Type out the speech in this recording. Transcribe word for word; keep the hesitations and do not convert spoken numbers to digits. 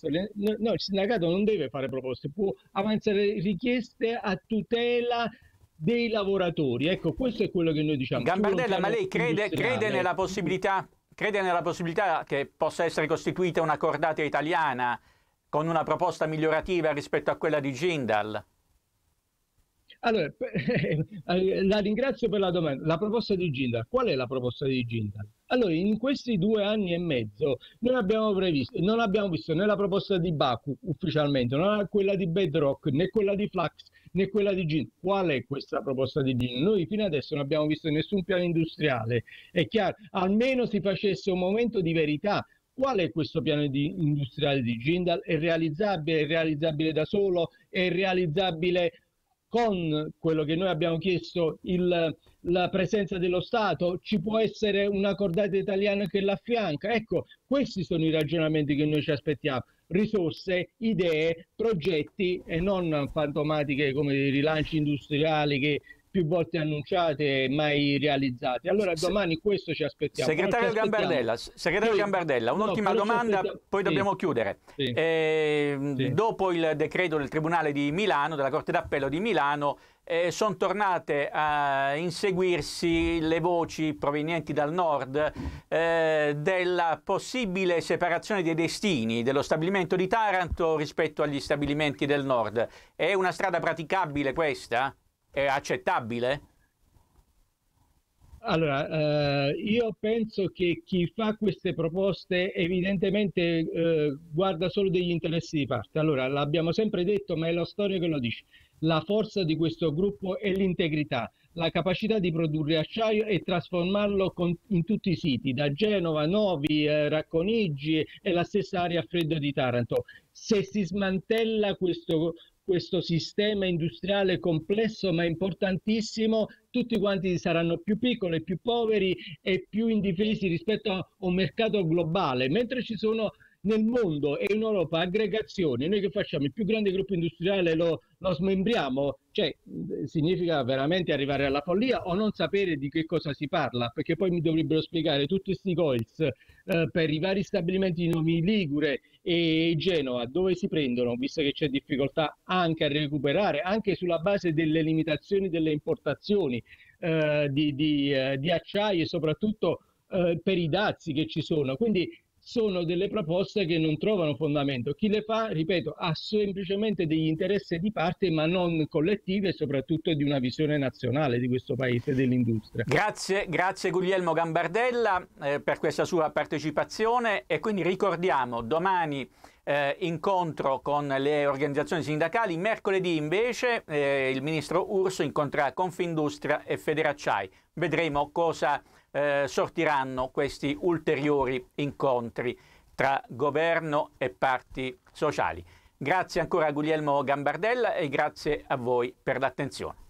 proposte. Le, no, no, il sindacato non deve fare proposte, può avanzare richieste a tutela dei lavoratori. Ecco, questo è quello che noi diciamo. Gambardella, ma lei crede, crede nella possibilità, crede nella possibilità che possa essere costituita una cordata italiana con una proposta migliorativa rispetto a quella di Jindal? Allora, la ringrazio per la domanda. La proposta di Jindal, qual è la proposta di Jindal? Allora, in questi due anni e mezzo non abbiamo previsto, non abbiamo visto né la proposta di Baku ufficialmente, né quella di Bedrock, né quella di Flax, né quella di Jindal. Qual è questa proposta di Jindal? Noi fino adesso non abbiamo visto nessun piano industriale. È chiaro, almeno si facesse un momento di verità. Qual è questo piano di industriale di Jindal? È realizzabile? È realizzabile da solo? È realizzabile con quello che noi abbiamo chiesto, il, la presenza dello Stato? Ci può essere una cordata italiana che l'affianca? Ecco, questi sono i ragionamenti che noi ci aspettiamo. Risorse, idee, progetti e non fantomatiche come i rilanci industriali che più volte annunciate e mai realizzate. Allora domani questo ci aspettiamo. Segretario ci aspettiamo. Gambardella, segretario Sì. Gambardella, un'ultima No, domanda, poi sì. dobbiamo chiudere. Sì. Eh, Sì. Dopo il decreto del Tribunale di Milano, della Corte d'Appello di Milano, eh, sono tornate a inseguirsi le voci provenienti dal nord eh, della possibile separazione dei destini dello stabilimento di Taranto rispetto agli stabilimenti del nord. È una strada praticabile questa? È accettabile? Allora, eh, io penso che chi fa queste proposte evidentemente eh, guarda solo degli interessi di parte. Allora, l'abbiamo sempre detto, ma è la storia che lo dice. La forza di questo gruppo è l'integrità, la capacità di produrre acciaio e trasformarlo con, in tutti i siti, da Genova, Novi, eh, Racconigi e la stessa area a freddo di Taranto. Se si smantella questo questo sistema industriale complesso ma importantissimo, tutti quanti saranno più piccoli, più poveri e più indifesi rispetto a un mercato globale, mentre ci sono nel mondo e in Europa aggregazioni. Noi che facciamo? Il più grande gruppo industriale lo, lo smembriamo? Cioè, significa veramente arrivare alla follia o non sapere di che cosa si parla, perché poi mi dovrebbero spiegare tutti questi coils eh, per i vari stabilimenti di Novi Ligure e Genova dove si prendono, visto che c'è difficoltà anche a recuperare, anche sulla base delle limitazioni delle importazioni eh, di, di, eh, di acciaio e soprattutto eh, per i dazi che ci sono. Quindi sono delle proposte che non trovano fondamento. Chi le fa, ripeto, ha semplicemente degli interessi di parte ma non collettivi e soprattutto di una visione nazionale di questo paese e dell'industria. Grazie, grazie Guglielmo Gambardella eh, per questa sua partecipazione e quindi ricordiamo domani eh, incontro con le organizzazioni sindacali, mercoledì invece eh, il ministro Urso incontrerà Confindustria e Federacciai. Vedremo cosa Eh, sortiranno questi ulteriori incontri tra governo e parti sociali. Grazie ancora a Guglielmo Gambardella e grazie a voi per l'attenzione.